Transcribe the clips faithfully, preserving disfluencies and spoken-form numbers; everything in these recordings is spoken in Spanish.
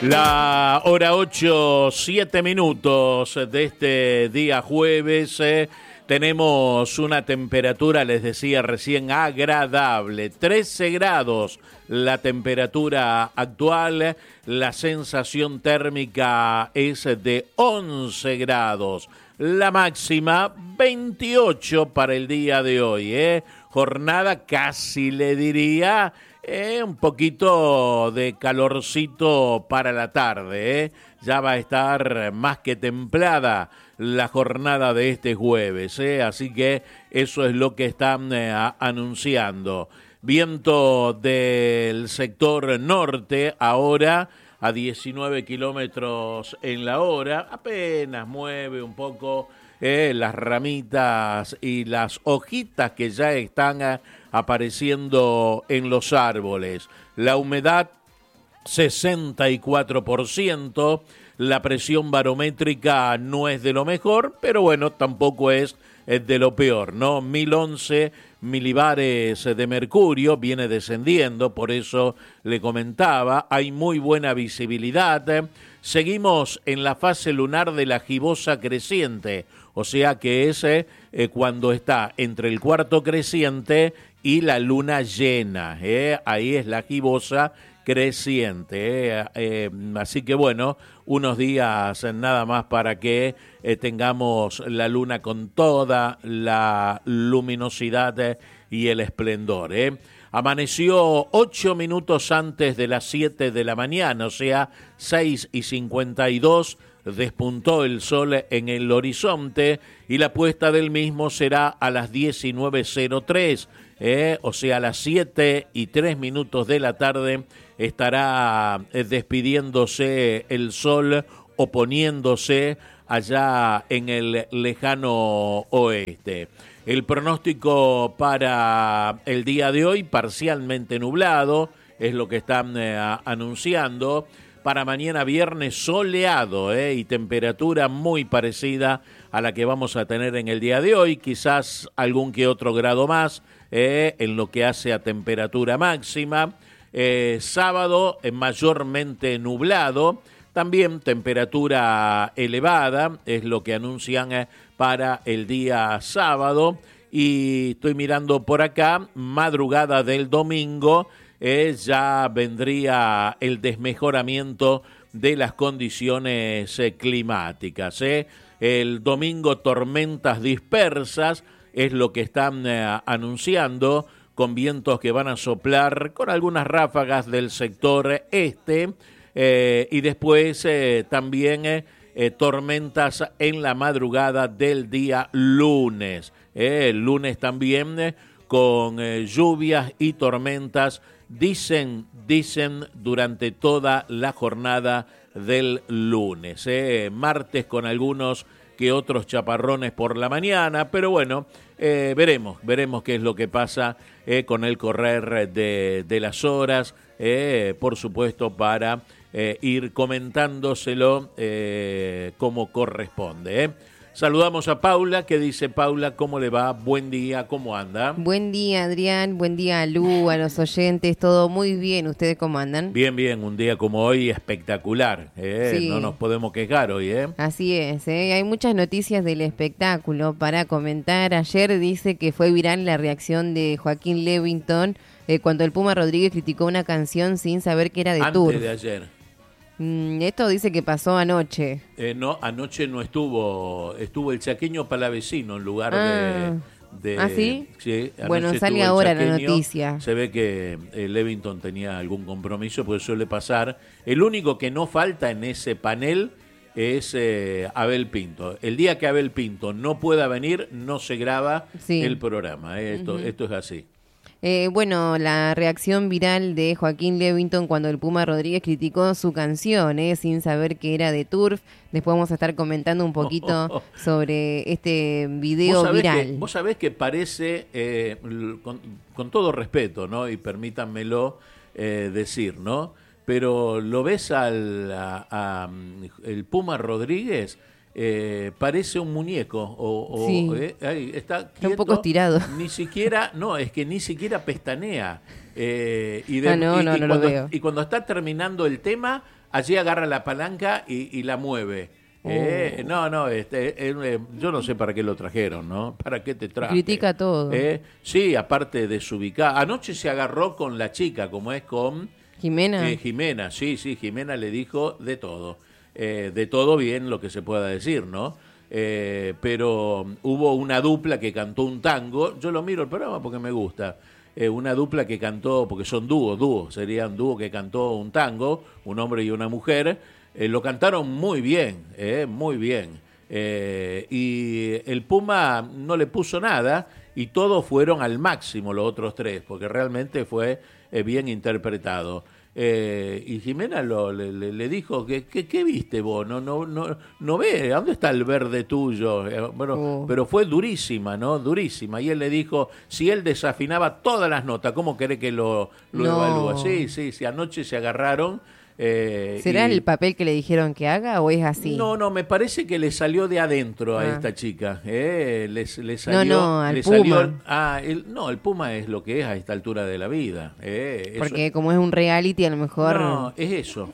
La hora ocho, siete minutos de este día jueves. Eh, tenemos una temperatura, les decía recién, agradable. trece grados la temperatura actual. La sensación térmica es de once grados. La máxima, veintiocho para el día de hoy. Eh. Jornada casi le diría... Eh, un poquito de calorcito para la tarde, ¿eh? Ya va a estar más que templada la jornada de este jueves, ¿eh? Así que eso es lo que están eh, a, anunciando. Viento del sector norte ahora a diecinueve kilómetros en la hora, apenas mueve un poco eh, las ramitas y las hojitas que ya están eh, apareciendo en los árboles. La humedad, sesenta y cuatro por ciento. La presión barométrica no es de lo mejor, pero bueno, tampoco es de lo peor, ¿no? mil once milibares de mercurio, viene descendiendo, por eso le comentaba, hay muy buena visibilidad. Seguimos en la fase lunar de la gibosa creciente, o sea que es eh, cuando está entre el cuarto creciente y la luna llena, ¿eh? Ahí es la gibosa creciente, ¿eh? Eh, así que bueno, unos días nada más para que eh, tengamos la luna con toda la luminosidad eh, y el esplendor, ¿eh? Amaneció ocho minutos antes de las siete de la mañana, o sea, seis y cincuenta y dos, despuntó el sol en el horizonte y la puesta del mismo será a las diecinueve cero tres, eh, o sea, a las siete y tres minutos de la tarde estará eh, despidiéndose el sol o poniéndose allá en el lejano oeste. El pronóstico para el día de hoy, parcialmente nublado, es lo que están eh, anunciando. Para mañana viernes soleado eh, y temperatura muy parecida a la que vamos a tener en el día de hoy, quizás algún que otro grado más eh, en lo que hace a temperatura máxima. Eh, sábado eh, mayormente nublado, también temperatura elevada, es lo que anuncian eh, para el día sábado. Y estoy mirando por acá, madrugada del domingo, Eh, ya vendría el desmejoramiento de las condiciones eh, climáticas. Eh. El domingo tormentas dispersas es lo que están eh, anunciando, con vientos que van a soplar con algunas ráfagas del sector este eh, y después eh, también eh, eh, tormentas en la madrugada del día lunes. Eh, el lunes también eh, con eh, lluvias y tormentas. Dicen, dicen durante toda la jornada del lunes, eh, martes con algunos que otros chaparrones por la mañana, pero bueno, eh, veremos, veremos qué es lo que pasa eh, con el correr de, de las horas, eh, por supuesto para eh, ir comentándoselo eh, como corresponde, eh. Saludamos a Paula, que dice Paula, ¿cómo le va? Buen día, ¿cómo anda? Buen día, Adrián, buen día a Lu, a los oyentes, todo muy bien, ¿ustedes cómo andan? Bien, bien, un día como hoy espectacular, ¿eh? Sí. No nos podemos quejar hoy, ¿eh? Así es, ¿eh? Hay muchas noticias del espectáculo para comentar. Ayer dice que fue viral la reacción de Joaquín Levington eh, cuando el Puma Rodríguez criticó una canción sin saber que era de Turf. Antes de ayer. Esto dice que pasó anoche. Eh, no, anoche no estuvo, estuvo el chaqueño palavecino en lugar ah. de, de... ¿Ah, sí? Sí, bueno, sale ahora la noticia. Se ve que eh, Levington tenía algún compromiso, pues suele pasar. El único que no falta en ese panel es eh, Abel Pinto. El día que Abel Pinto no pueda venir, no se graba sí. el programa. Eh. Esto, uh-huh. esto es así. Eh, bueno, la reacción viral de Joaquín Levington cuando el Puma Rodríguez criticó su canción, eh, sin saber que era de Turf. Después vamos a estar comentando un poquito oh, oh, oh. sobre este video ¿Vos viral. Que, vos sabés que parece, eh, con, con todo respeto, ¿no? Y permítanmelo eh, decir, ¿no? Pero lo ves al a, a, el Puma Rodríguez... Eh, parece un muñeco o, o sí. eh, ahí, está, quieto, está un poco estirado, ni siquiera, no, es que ni siquiera pestanea eh, y, de, ah, no, y, no, y, no cuando, lo veo. y cuando está terminando el tema allí agarra la palanca y, y la mueve. Eh, no, no, este, eh, yo no sé para qué lo trajeron, ¿no? ¿Para qué te traje? Critica todo. Eh, sí, aparte desubicar. Anoche se agarró con la chica, como es con Jimena. Eh, Jimena, sí, sí, Jimena le dijo de todo. Eh, de todo bien lo que se pueda decir, ¿no? Eh, pero hubo una dupla que cantó un tango. Yo lo miro el programa porque me gusta. Eh, una dupla que cantó, porque son dúos, dúos, sería un dúo que cantó un tango, un hombre y una mujer. Eh, lo cantaron muy bien, eh, muy bien. Eh, y el Puma no le puso nada y todos fueron al máximo los otros tres, porque realmente fue eh, bien interpretado. Eh, y Jimena lo, le, le dijo, que, que, ¿qué viste vos? No, no, no, no ve, ¿dónde está el verde tuyo? Eh, bueno, Oh. pero fue durísima, ¿no? Durísima. Y él le dijo, si él desafinaba todas las notas, ¿cómo querés que lo, lo No. evalúa? Sí, sí, sí, anoche se agarraron. Eh, ¿Será y- el papel que le dijeron que haga o es así? No, no, me parece que le salió de adentro a Ah. esta chica. Eh, le, le salió, no, al le Puma. salió- ah, el, no, el Puma es lo que es a esta altura de la vida. Eh, eso- Porque como es un reality, a lo mejor... No, es eso.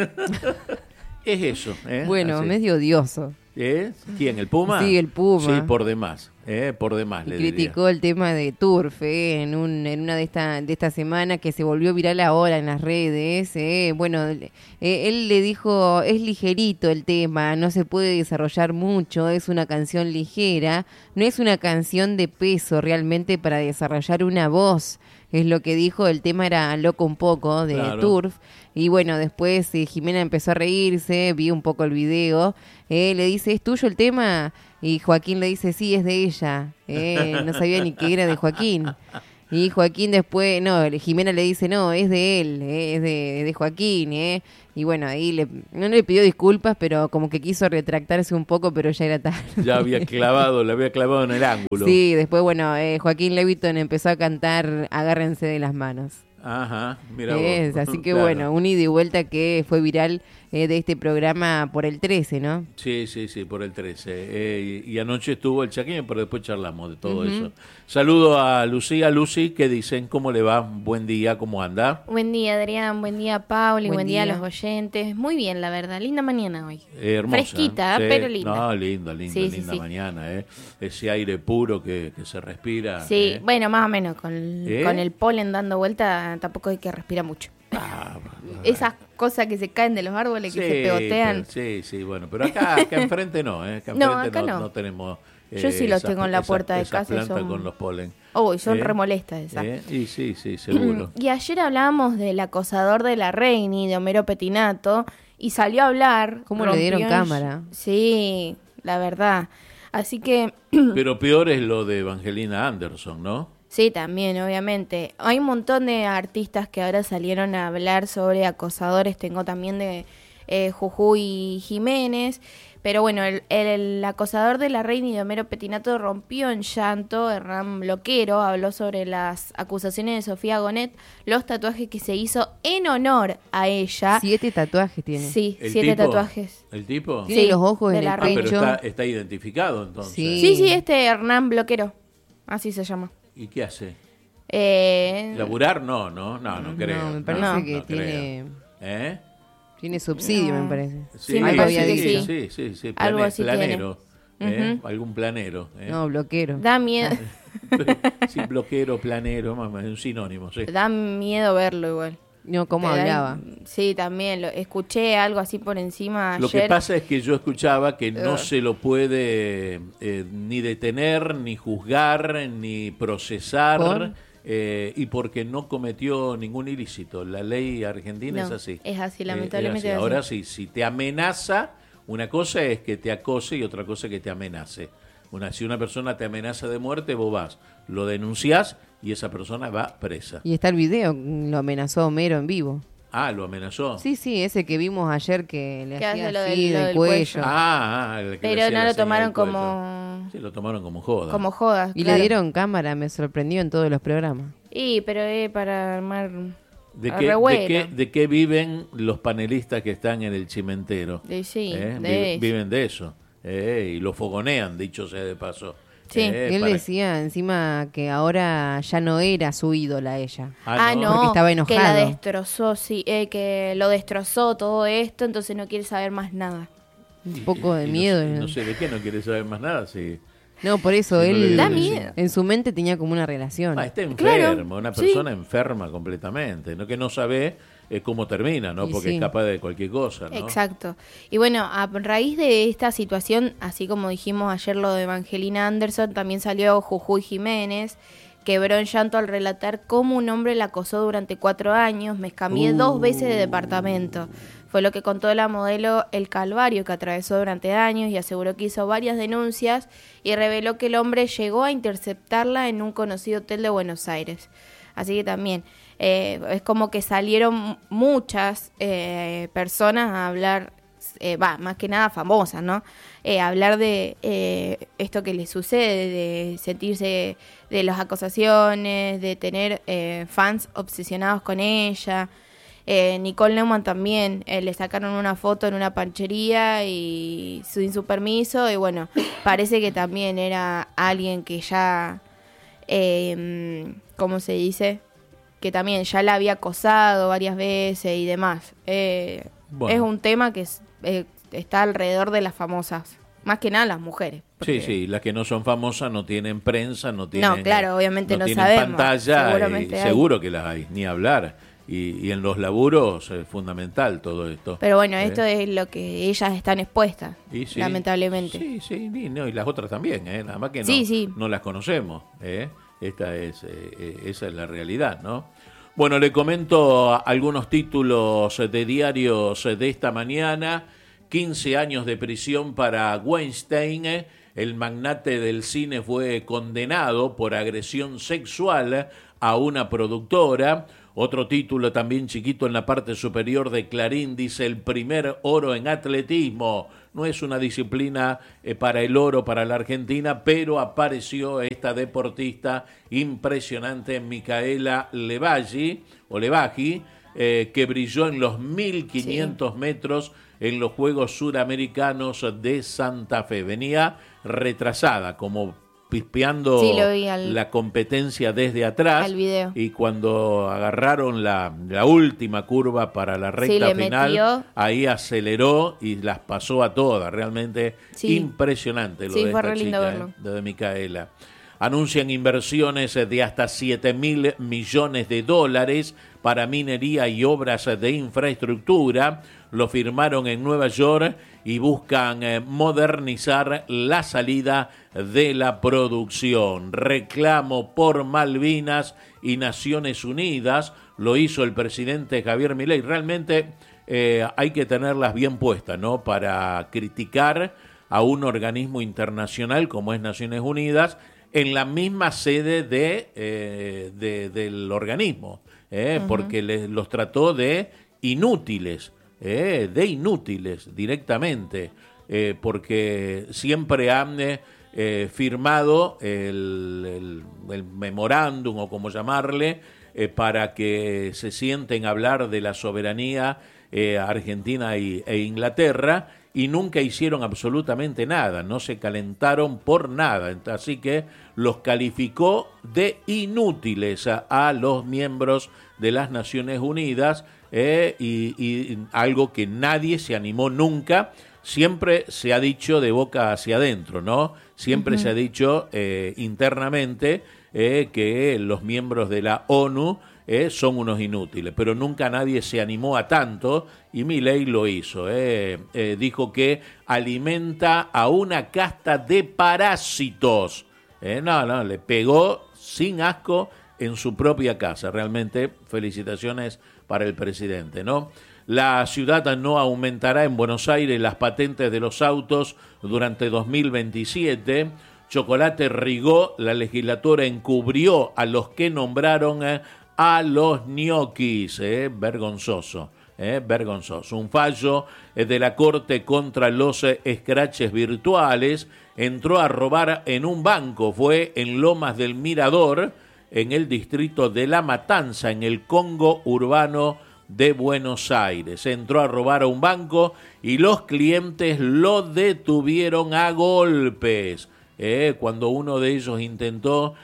Es eso. ¿eh? bueno, Así. medio odioso. ¿Eh? ¿Quién? ¿El Puma? Sí, el Puma. Sí, por demás. ¿eh? Por demás, Y le criticó el tema de Turf eh, en, un, en una de esta, de esta semana que se volvió viral ahora en las redes. eh. Bueno, eh, él le dijo, es ligerito el tema, no se puede desarrollar mucho, es una canción ligera, no es una canción de peso realmente para desarrollar una voz. Es lo que dijo, el tema era Loco un poco de Claro. Turf. Y bueno, después eh, Jimena empezó a reírse, vi un poco el video, eh, le dice, ¿es tuyo el tema? Y Joaquín le dice, sí, es de ella. Eh, no sabía ni que era de Joaquín. Y Joaquín después, no, Jimena le dice, no, es de él, eh, es de, de Joaquín. Eh. Y bueno, ahí le, no le pidió disculpas, pero como que quiso retractarse un poco, pero ya era tarde. Ya había clavado, le había clavado en el ángulo. Sí, después, bueno, eh, Joaquín Leviton empezó a cantar Agárrense de las manos. Ajá, mira Es, vos. así que Claro. bueno, un ida y vuelta que fue viral eh, de este programa por el trece, ¿no? Sí, sí, sí, por el trece. Eh, y, y anoche estuvo el chaqueño, pero después charlamos de todo eso. Saludo a Lucía. Lucy, ¿qué dicen? ¿Cómo le va? Buen día, ¿cómo anda? Buen día, Adrián. Buen día, Pauli. Buen Buen, día. día. a los oyentes. Muy bien, la verdad. Linda mañana hoy. Eh, hermosa. Fresquita, ¿eh? pero Sí. linda. No, linda, linda, Sí, sí, linda sí. mañana, ¿eh? Ese aire puro que, que se respira. Sí, ¿eh? bueno, más o menos. Con, ¿Eh? con el polen dando vuelta, tampoco hay que respirar mucho. Ah, Esas cosas que se caen de los árboles, que sí, se pegotean. pero- sí, sí, bueno, pero acá, acá enfrente no, ¿eh? Acá No, enfrente acá no, no. no tenemos. eh, Yo sí los esas- tengo en la esas- puerta de esas casa y plantas son- con los polen. Uy, son ¿Eh? remolestas esas. ¿Eh? Y sí, sí, seguro. Y ayer hablábamos del acosador de la Reini, de Homero Petinato, y salió a hablar. ¿Cómo le dieron rompió en- cámara? Sí, la verdad. Así que Pero peor es lo de Evangelina Anderson, ¿no? sí, también, obviamente. Hay un montón de artistas que ahora salieron a hablar sobre acosadores. Tengo también de eh, Jujuy y Jiménez. Pero bueno, el, el, el acosador de la Reina y de Homero Petinato rompió en llanto. Hernán Bloquero habló sobre las acusaciones de Sofía Gonet, los tatuajes que se hizo en honor a ella. Siete tatuajes tiene. Sí, ¿El siete tipo? tatuajes. ¿El tipo? Tiene Sí, los ojos de en la el Ah, pero pecho. está, está identificado entonces. Sí. Sí, sí, este Hernán Bloquero. Así se llama. ¿Y qué hace? Eh, ¿Laburar? No, no, no, no creo. No, me parece No. que no tiene, creo. ¿Eh? tiene subsidio, No. me parece. Sí, me Algo parece había que dicho. sí, sí, sí, Algo plane- así planero. ¿eh? Ujú. Algún planero. ¿eh? No, bloquero. da miedo. Sí, bloquero, planero, mamá, es un sinónimo, sí. Da miedo verlo igual. No, cómo Te da- hablaba. Sí, también. Lo, escuché algo así por encima Lo ayer. que pasa es que yo escuchaba que no Ugh. se lo puede eh, ni detener, ni juzgar, ni procesar, ¿Por? eh, y porque no cometió ningún ilícito. La ley argentina No, es así. es así, Eh, lamentablemente es así. es así. Ahora sí, si te amenaza, una cosa es que te acose y otra cosa es que te amenace. Una, si una persona te amenaza de muerte, vos vas, lo denunciás y esa persona va presa. Y está el video, lo amenazó a Homero en vivo. Ah, lo amenazó. Sí, sí, ese que vimos ayer que le Que hacía hace lo así del- lo del del cuello. cuello. Ah, ah, el que le Pero hacía no la lo señal tomaron del cuello. como, Sí, lo tomaron como joda. como joda. Y claro. le dieron cámara, me sorprendió en todos los programas. Y, pero es para armar ¿De a qué, de, revuelo. qué, ¿De qué viven los panelistas que están en el cimentero? De- sí, ¿Eh? de Vi- eso. Viven de eso. ¿eh? Y lo fogonean, dicho sea de paso. Sí. Eh, Él para- decía encima que ahora ya no era su ídola ella. Ah, no, Porque estaba que enojado. la destrozó, sí, eh, que lo destrozó todo esto, entonces no quiere saber más nada. Un poco de y no miedo. sé- No, sé de qué no quiere saber más nada, sí. No, por eso Sí, no le él Da miedo. en su mente tenía como una relación. Ah, está Claro, enfermo, una sí. persona enferma completamente, no que no sabe eh, cómo termina, ¿no? Y Porque sí. es capaz de cualquier cosa, ¿no? Exacto. Y bueno, a raíz de esta situación, así como dijimos ayer lo de Evangelina Anderson, también salió Jujuy Jiménez, quebró en llanto al relatar cómo un hombre la acosó durante cuatro años, me cambié Uh. dos veces de departamento. Fue lo que contó la modelo El Calvario que atravesó durante años y aseguró que hizo varias denuncias y reveló que el hombre llegó a interceptarla en un conocido hotel de Buenos Aires. Así que también eh, es como que salieron muchas eh, personas a hablar, eh, va, más que nada famosas, ¿no? Eh, hablar de eh, esto que les sucede, de sentirse de las acusaciones, de tener eh, fans obsesionados con ella. Eh, Nicole Neumann también, eh, le sacaron una foto en una panchería y sin su permiso y bueno, parece que también era alguien que ya, eh, ¿cómo se dice? Que también ya la había acosado varias veces y demás. Eh, Bueno. Es un tema que es, eh, está alrededor de las famosas, más que nada las mujeres. Sí, porque- sí, las que no son famosas no tienen prensa, no tienen, claro, obviamente no tienen sabemos, pantalla, seguramente y hay. seguro que las hay, ni hablar. Y, y en los laburos es fundamental todo esto. Pero bueno, ¿eh? esto es lo que ellas están expuestas, Y sí, lamentablemente. Sí, sí, y, no, y las otras también, ¿eh? Nada más que no, Sí, sí. no las conocemos. ¿eh? Esta es, eh, eh, esa es la realidad, ¿no? Bueno, le comento algunos títulos de diarios de esta mañana. quince años de prisión para Weinstein. El magnate del cine fue condenado por agresión sexual a una productora. Otro título también chiquito en la parte superior de Clarín dice: el primer oro en atletismo. No es una disciplina eh, para el oro para la Argentina, pero apareció esta deportista impresionante, Micaela Levaggi, o Levaggi, eh, que brilló en los mil quinientos sí. metros en los Juegos Suramericanos de Santa Fe. Venía retrasada, como pispeando sí, lo vi al, la competencia desde atrás, al video. Y cuando agarraron la, la última curva para la recta sí, le final, metió. ahí aceleró y las pasó a todas. Realmente sí. impresionante lo sí, de fue esta re lindo chica, verlo. eh, de Micaela. Anuncian inversiones de hasta siete mil millones de dólares para minería y obras de infraestructura. Lo firmaron en Nueva York y buscan eh, modernizar la salida de la producción. Reclamo por Malvinas y Naciones Unidas, lo hizo el presidente Javier Milei. Realmente eh, hay que tenerlas bien puestas, ¿no? Para criticar a un organismo internacional como es Naciones Unidas, en la misma sede de, eh, de del organismo, eh, uh-huh. porque les, los trató de inútiles, eh, de inútiles directamente, eh, porque siempre han eh, firmado el, el, el memorándum o como llamarle, eh, para que se sienten a hablar de la soberanía eh, Argentina y, e Inglaterra, y nunca hicieron absolutamente nada, no se calentaron por nada, así que los calificó de inútiles a, a los miembros de las Naciones Unidas, eh, y, y algo que nadie se animó nunca. Siempre se ha dicho de boca hacia adentro, ¿no? Siempre uh-huh. se ha dicho eh, internamente eh, que los miembros de la ONU Eh, son unos inútiles, pero nunca nadie se animó a tanto, y Milei lo hizo. Eh, eh, dijo que alimenta a una casta de parásitos. Eh, no, no, le pegó sin asco en su propia casa. Realmente, felicitaciones para el presidente, ¿no? La ciudad no aumentará en Buenos Aires las patentes de los autos durante dos mil veintisiete. Chocolate Rigó, la legislatura encubrió a los que nombraron eh, a los ñoquis, eh, vergonzoso, eh, vergonzoso. Un fallo eh, de la Corte contra los eh, escraches virtuales. Entró a robar en un banco, fue en Lomas del Mirador, en el distrito de La Matanza, en el Congo urbano de Buenos Aires. Entró a robar a un banco y los clientes lo detuvieron a golpes. eh, cuando uno de ellos intentó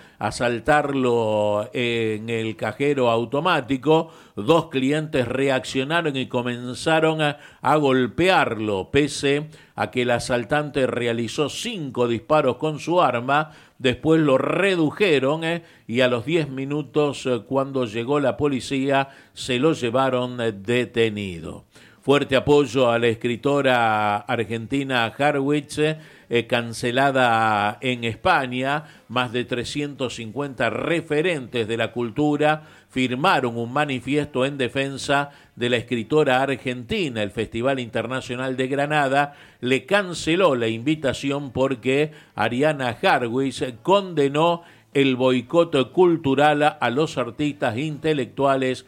asaltarlo en el cajero automático, dos clientes reaccionaron y comenzaron a, a golpearlo, pese a que el asaltante realizó cinco disparos con su arma. Después lo redujeron eh, y a los diez minutos, eh, cuando llegó la policía, se lo llevaron eh, detenido. Fuerte apoyo a la escritora argentina Harwitz, eh, cancelada en España. Más de trescientos cincuenta referentes de la cultura firmaron un manifiesto en defensa de la escritora argentina. El Festival Internacional de Granada le canceló la invitación porque Ariana Harwitz condenó el boicot cultural a los artistas intelectuales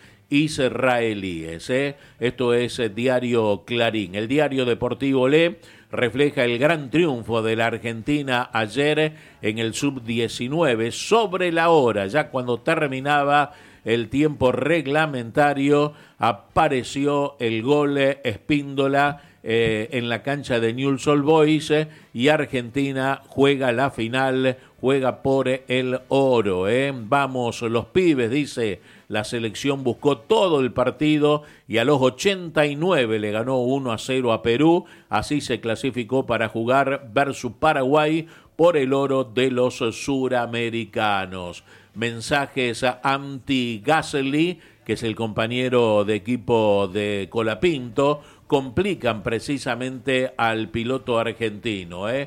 israelíes. ¿eh? Esto es el diario Clarín. El diario deportivo Le refleja el gran triunfo de la Argentina ayer en el sub diecinueve sobre la hora, ya cuando terminaba el tiempo reglamentario, apareció el gol Espíndola eh, en la cancha de Newell's Old Boys eh, y Argentina juega la final, juega por el oro. ¿eh? Vamos los pibes, dice. La selección buscó todo el partido y a los ochenta y nueve le ganó uno a cero a Perú. Así se clasificó para jugar versus Paraguay por el oro de los suramericanos. Mensajes a Anti Gasly, que es el compañero de equipo de Colapinto, complican precisamente al piloto argentino. ¿eh?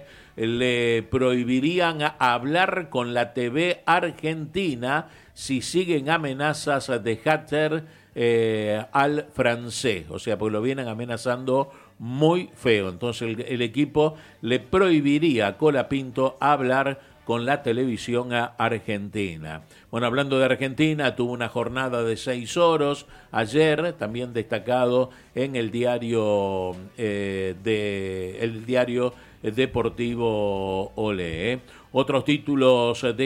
Le prohibirían hablar con la T V argentina si siguen amenazas de hater eh, al francés, o sea, porque lo vienen amenazando muy feo. Entonces el, el equipo le prohibiría a Colapinto hablar con la televisión argentina. Bueno, hablando de Argentina, tuvo una jornada de seis horas ayer, también destacado en el diario eh, de el diario deportivo Olé. ¿eh? Otros títulos de